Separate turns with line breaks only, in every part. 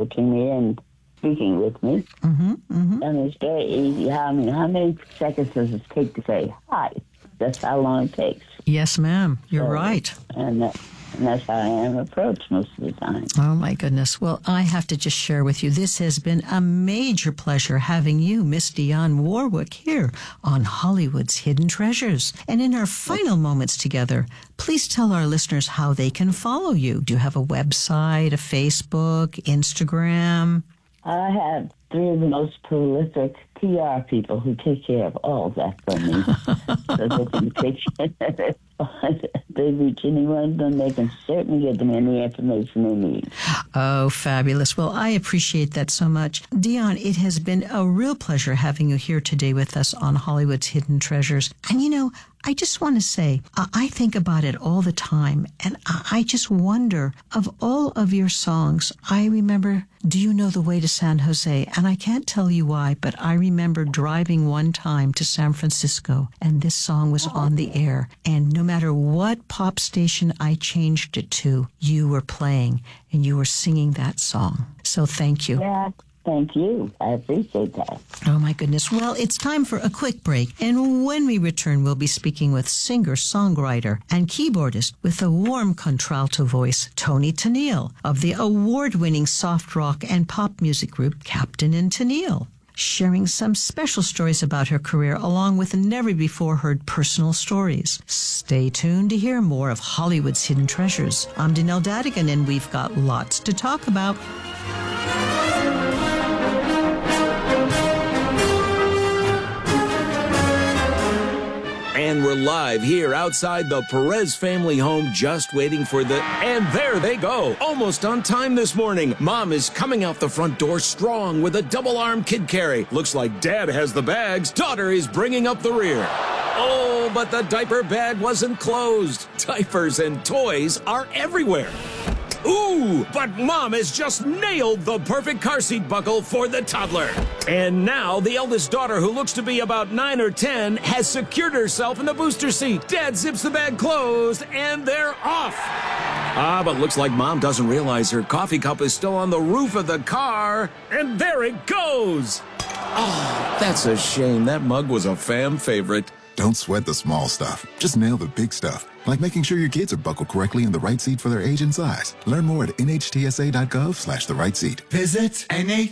approaching me and speaking with me. And it's very easy. How many seconds does it take to say hi? That's how long it takes.
Yes, ma'am. You're right.
And that's how I am approached most of the time.
Oh, my goodness. Well, I have to just share with you, this has been a major pleasure having you, Miss Dionne Warwick, here on Hollywood's Hidden Treasures. And in our final moments together, please tell our listeners how they can follow you. Do you have a website, a Facebook, Instagram?
I have 3 of the most prolific PR people who take care of all that for me. So they can take care if they reach anyone, then they can certainly get them any information they need.
Oh, fabulous. Well, I appreciate that so much. Dionne, it has been a real pleasure having you here today with us on Hollywood's Hidden Treasures. And I just want to say, I think about it all the time, and I just wonder, of all of your songs, I remember Do You Know the Way to San Jose? And I can't tell you why, but I remember driving one time to San Francisco, and this song was on the air. And no matter what pop station I changed it to, you were playing, and you were singing that song. So thank you.
Yeah. Thank you. I appreciate that.
Oh, my goodness. Well, it's time for a quick break. And when we return, we'll be speaking with singer, songwriter, and keyboardist with a warm contralto voice, Toni Tennille, of the award-winning soft rock and pop music group Captain and Tennille, sharing some special stories about her career along with never-before-heard personal stories. Stay tuned to hear more of Hollywood's Hidden Treasures. I'm Danelle Dadigan, and we've got lots to talk about.
And we're live here outside the Perez family home, just waiting for and there they go, almost on time this morning. Mom is coming out the front door strong with a double-arm kid carry. Looks like Dad has the bags. Daughter is bringing up the rear. Oh, but the diaper bag wasn't closed. Diapers and toys are everywhere. Ooh, but Mom has just nailed the perfect car seat buckle for the toddler. And now the eldest daughter, who looks to be about 9 or 10, has secured herself in the booster seat. Dad zips the bag closed, and they're off. But looks like Mom doesn't realize her coffee cup is still on the roof of the car. And there it goes. Oh, that's a shame. That mug was a fam favorite.
Don't sweat the small stuff. Just nail the big stuff, like making sure your kids are buckled correctly in the right seat for their age and size. Learn more at nhtsa.gov/the right seat.
Visit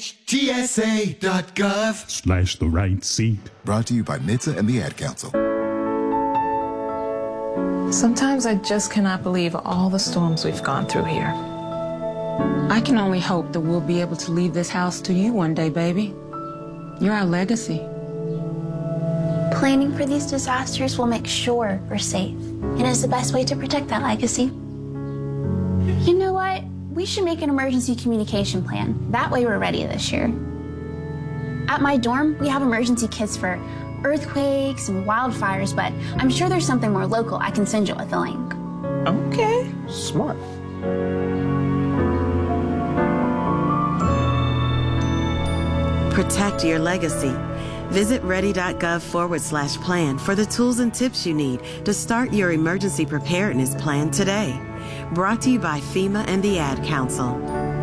nhtsa.gov/the right seat.
Brought to you by NHTSA and the Ad Council.
Sometimes I just cannot believe all the storms we've gone through here. I can only hope that we'll be able to leave this house to you one day, baby. You're our legacy.
Planning for these disasters will make sure we're safe, and is the best way to protect that legacy. You know what? We should make an emergency communication plan. That way we're ready this year. At my dorm, we have emergency kits for earthquakes and wildfires, but I'm sure there's something more local. I can send you with a link.
Okay, smart.
Protect your legacy. Visit ready.gov/plan for the tools and tips you need to start your emergency preparedness plan today. Brought to you by FEMA and the Ad Council.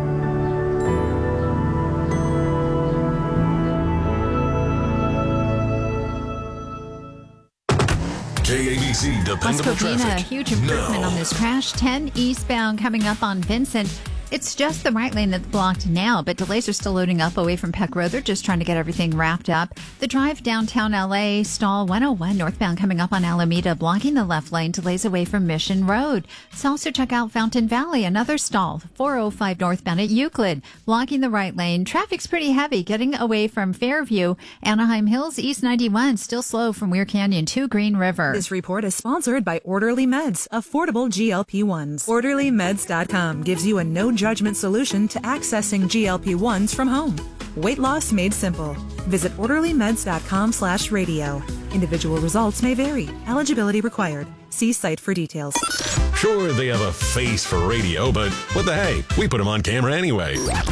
KABC dependable traffic.
A huge improvement on this crash. 10 eastbound coming up on Vincent. It's just the right lane that's blocked now, but delays are still loading up away from Peck Road. They're just trying to get everything wrapped up. The drive downtown L.A., stall 101 northbound coming up on Alameda, blocking the left lane, delays away from Mission Road. So also check out Fountain Valley, another stall, 405 northbound at Euclid, blocking the right lane. Traffic's pretty heavy, getting away from Fairview. Anaheim Hills, East 91, still slow from Weir Canyon to Green River.
This report is sponsored by Orderly Meds, affordable GLP-1s. OrderlyMeds.com gives you a no-judgment solution to accessing GLP-1s from home. Weight loss made simple. Visit orderlymeds.com/radio. Individual results may vary. Eligibility required. See site for details.
Sure, they have a face for radio, but what the hey? We put them on camera anyway.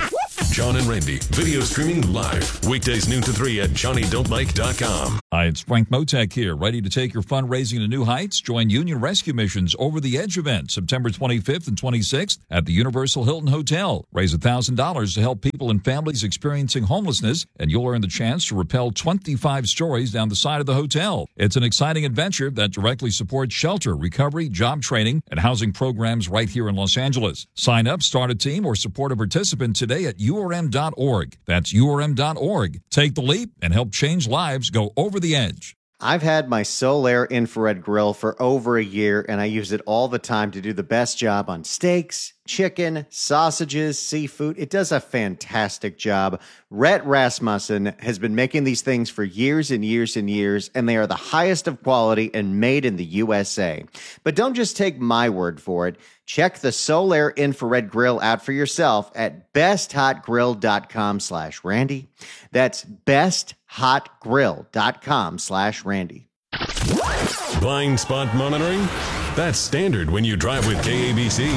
John and Randy. Video streaming live. Weekdays noon to 3 at JohnnyDon'tBike.com.
Hi, it's Frank Motek here, ready to take your fundraising to new heights. Join Union Rescue Mission's Over the Edge event, September 25th and 26th at the Universal Hilton Hotel. Raise $1,000 to help people and families experiencing homelessness, and you'll earn the chance to rappel 25 stories down the side of the hotel. It's an exciting adventure that directly supports shelter, recovery, job training, and housing programs right here in Los Angeles. Sign up, start a team, or support a participant today at urm.org. That's urm.org. Take the leap and help change lives. Go over the edge.
I've had my Solaire infrared grill for over a year, and I use it all the time to do the best job on steaks, chicken, sausages, seafood. It does a fantastic job. Rhett Rasmussen has been making these things for years and years and years, and they are the highest of quality and made in the USA. But don't just take my word for it. Check the Solaire infrared grill out for yourself at besthotgrill.com/Randy. That's besthotgrill.com/Randy.
Blind spot monitoring? That's standard when you drive with KABC.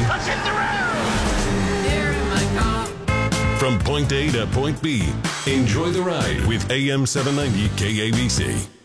From point A to point B, enjoy the ride with AM 790 KABC.